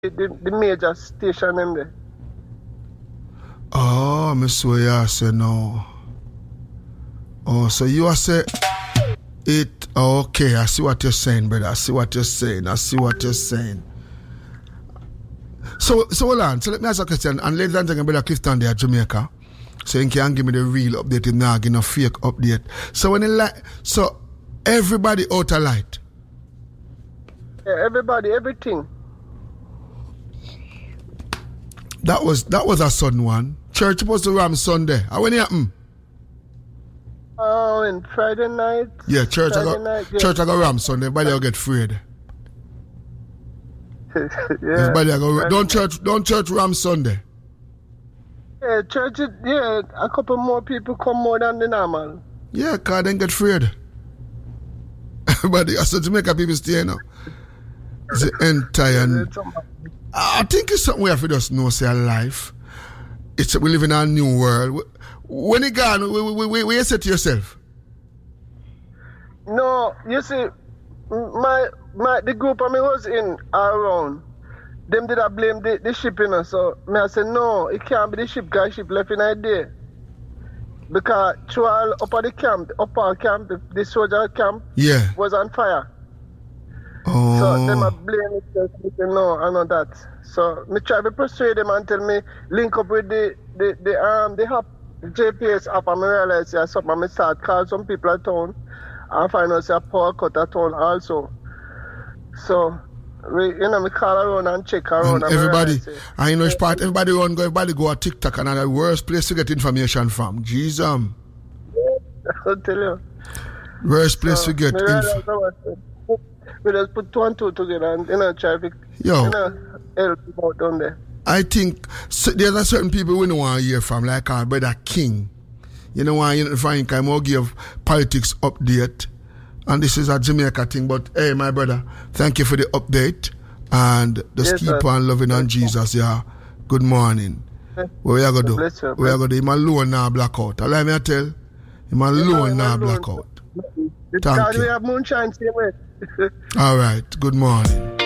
the major station in there. Oh, Miss Swear say no. Oh, so you are say it. Oh, okay, I see what you're saying, brother. I see what you're saying. So hold on. So let me ask a question. And ladies and gentlemen, brother Clifton there at Jamaica. So you can give me the real update and now give no fake update. So when everybody out of light. Yeah, everybody, everything. That was a sudden one. Church supposed to ram Sunday. How when it happen? Oh, and Friday night. Yeah, church I go ram Sunday. Everybody will get afraid. Yeah. Everybody go. Don't church ram Sunday. Yeah, church. Yeah, a couple more people come more than the normal. Yeah, cause then get afraid. Everybody, I said Jamaica people stay now. It's the entire. I think it's something we have to just know. Say life. We live in a new world. When you gone, what you say to yourself? No, you see, the group I was in around, them did I blame the ship, you know. So I said, no, it can't be the ship, because ship left in a day. Because through all upper camp, the soldier camp was on fire. Oh. So them I blame it, just no, I know that. So me try to persuade them and tell me link up with the app, the GPS app, and I realize something. I start call some people at town and find out say a power cut at town also. So we call around and check around. And everybody, I know which part. Everybody go to TikTok, and the worst place to get information from. Jesus. I'll tell you. Worst place to get info. We just put 2 and 2 together and try to help out down there. I think there's a certain people we don't want to hear from, like our brother King. You know why you find kind of give politics update. And this is a Jamaica thing, but hey, my brother, thank you for the update. And just keep on loving on Jesus, yeah. Good morning. What we are going to do? We are going to do him alone now blackout. Allow me to tell him alone now blackout. Thank you. We have moonshine, same way. All right. Good morning.